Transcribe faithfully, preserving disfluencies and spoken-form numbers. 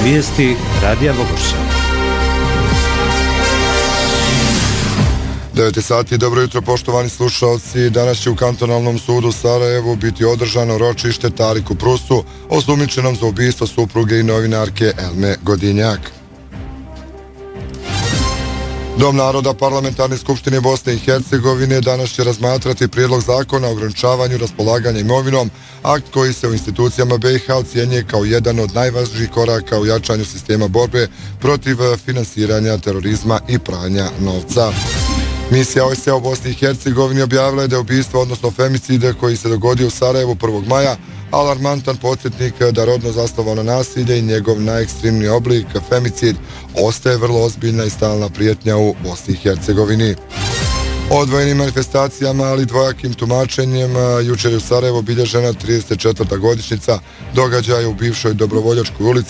Vijesti Radija Bogorša. devet sati, dobro jutro poštovani slušalci. Danas će u kantonalnom sudu u Sarajevu biti održano ročište Tariku Prusu, osumnjičenom za ubistvo supruge i novinarke Elme Godinjak. Dom naroda Parlamentarne skupštine Bosne i Hercegovine danas će razmatrati prijedlog zakona o ograničavanju raspolaganja imovinom, akt koji se u institucijama B i H ocjenjuje kao jedan od najvažnijih koraka u jačanju sistema borbe protiv finansiranja terorizma i pranja novca. Misija O S C E u Bosni i Hercegovini objavila je da je ubistvo, odnosno femicide koji se dogodio u Sarajevu prvog maja, alarmantan podsjetnik da rodno zasnovano nasilje i njegov najekstremniji oblik, femicid, ostaje vrlo ozbiljna i stalna prijetnja u Bosni i Hercegovini. Odvojenim manifestacijama, ali dvojakim tumačenjem, jučer je u Sarajevu obilježena trideset četvrta godišnjica događaja u bivšoj Dobrovoljačkoj ulici